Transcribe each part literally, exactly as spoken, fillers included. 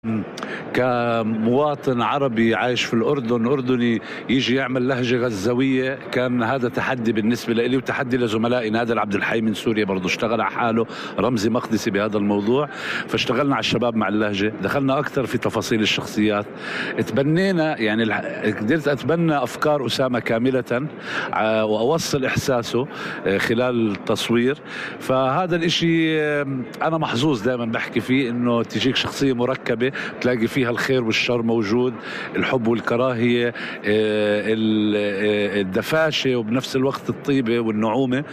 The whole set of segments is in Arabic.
كمواطن عربي عايش في الأردن أردني يجي يعمل لهجة غزاوية، كان هذا تحدي بالنسبة لي وتحدي لزملائي. نادر عبد الحي من سوريا برضه اشتغل على حاله، رمزي مقدسي بهذا الموضوع، فاشتغلنا على الشباب مع اللهجة، دخلنا أكثر في تفاصيل الشخصيات، تبنينا يعني قدرت أتبنى أفكار أسامة كاملة وأوصل إحساسه خلال التصوير. فهذا الإشي أنا محظوظ دائما بحكي فيه، إنه تجيك شخصية مركبة تلاقي فيها الخير والشر موجود، الحب والكراهية، الدفاشة وبنفس الوقت الطيبة والنعومة.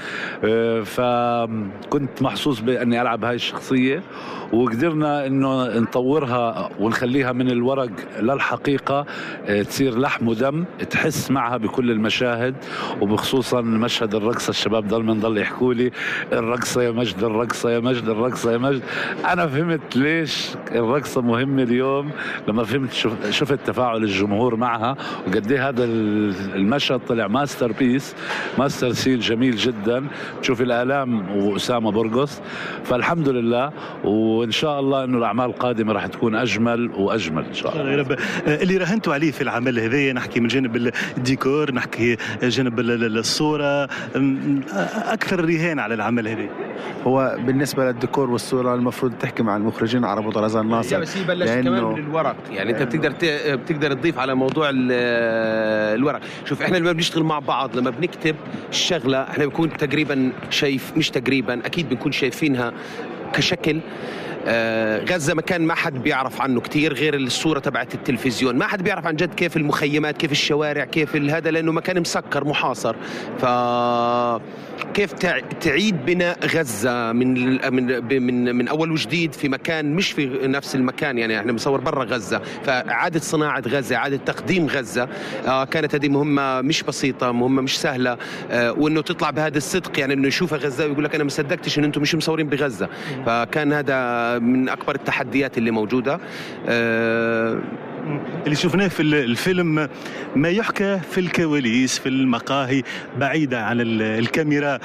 فكنت محظوظ بأني ألعب هاي الشخصية، وقدرنا إنه نطورها ونخليها من الورق للحقيقة، تصير لحم ودم، تحس معها بكل المشاهد، وبخصوصا مشهد الرقصة. الشباب ضل من ضل يحكوا لي الرقصة يا مجد، الرقصة يا مجد، الرقصة يا مجد. أنا فهمت ليش الرقصة مهمة اليوم لما فهمت، شفت تفاعل الجمهور معها، وقد ايه هذا المشهد طلع ماستر بيس، ماستر سين جميل جدا. تشوف الآلام وأسامة برقص، فالحمد لله، وإن شاء الله إنه الأعمال القادمة راح تكون أجمل وأجمل إن شاء الله. يا رب. اللي راهنتوا عليه في العمل هذا، نحكي من جانب الديكور، نحكي جانب الصورة، أكثر رهان على العمل هذا. هو بالنسبة للديكور والصورة المفروض تحكي مع المخرجين عرب وطرزان ناصر، بس يبلش كمان من الورق. يعني انت بتقدر بتقدر تضيف على موضوع الورق. شوف احنا لما بنشتغل مع بعض، لما بنكتب الشغله احنا بنكون تقريبا شايف، مش تقريبا اكيد بنكون شايفينها كشكل. آه غزة مكان ما حد بيعرف عنه كتير غير الصورة تبعت التلفزيون، ما حد بيعرف عن جد كيف المخيمات، كيف الشوارع، كيف هذا، لأنه مكان مسكر محاصر. ف كيف تعيد بناء غزة من من من من أول وجديد في مكان مش في نفس المكان. يعني احنا بنصور برا غزة، فإعادة صناعة غزة، إعادة تقديم غزة، آه كانت هذه مهمة مش بسيطة، مهمة مش سهلة. آه وإنه تطلع بهذا الصدق، يعني إنه يشوفها غزاوي يقول لك أنا ما صدقتش إن أنتم مش مصورين بغزة. فكان هذا من أكبر التحديات اللي موجودة. آه اللي شفناه في الفيلم ما يحكى في الكواليس، في المقاهي بعيدة عن الكاميرا،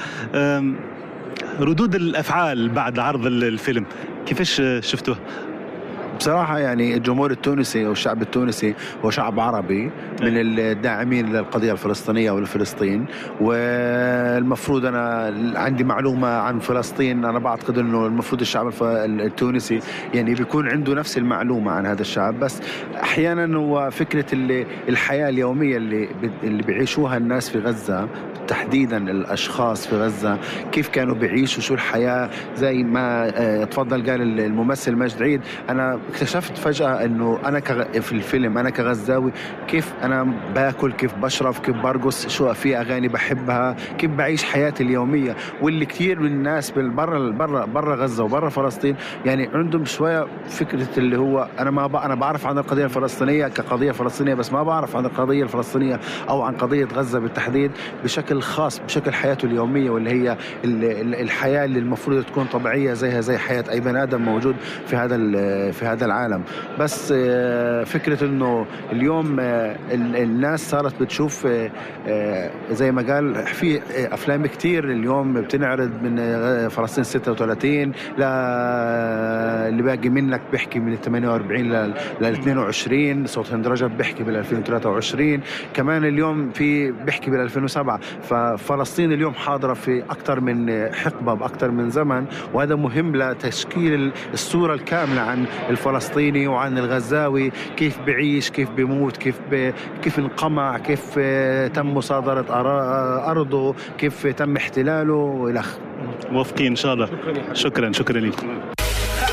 ردود الأفعال بعد عرض الفيلم كيفاش شفتوه؟ بصراحة يعني الجمهور التونسي والشعب التونسي هو شعب عربي من الداعمين للقضية الفلسطينية ولفلسطين، والمفروض أنا عندي معلومة عن فلسطين، أنا بعتقد أنه المفروض الشعب التونسي يعني بيكون عنده نفس المعلومة عن هذا الشعب. بس أحيانا هو فكرة اللي الحياة اليومية اللي اللي بيعيشوها الناس في غزة، تحديدا الأشخاص في غزة، كيف كانوا بيعيشوا، شو الحياة، زي ما تفضل قال الممثل مجد عيد. أنا اكتشفت فجأة انه انا كغ... في الفيلم انا كغزاوي كيف انا باكل، كيف بشرب، كيف برقص، شو في اغاني بحبها، كيف بعيش حياتي اليومية. واللي كثير من الناس برا برا برا غزة وبرا فلسطين يعني عندهم شوية فكرة اللي هو انا ما ب... انا بعرف عن القضية الفلسطينية كقضية فلسطينية، بس ما بعرف عن القضية الفلسطينية او عن قضية غزة بالتحديد بشكل خاص، بشكل حياته اليومية، واللي هي الحياة اللي المفروض تكون طبيعية زيها زي حياة اي بني ادم موجود في هذا في هذا العالم. بس فكرة انه اليوم الناس صارت بتشوف زي ما قال في افلام كتير اليوم بتنعرض من فلسطين ستة وثلاثين اللي باقي منك بيحكي من ثمانية وأربعين لل اثنين وعشرين، صوت هند رجب بيحكي بال ألفين وثلاثة وعشرين، كمان اليوم في بيحكي بال ألفين وسبعة. ففلسطين اليوم حاضرة في أكثر من حقبة بأكثر من زمن، وهذا مهم لتشكيل الصورة الكاملة عن الفلسطيني وعن الغزاوي، كيف بعيش، كيف بيموت، كيف ب... كيف انقمع، كيف تم مصادرة أرضه، كيف تم احتلاله والى آخره. موافقين إن شاء الله. شكرا شكرا لك.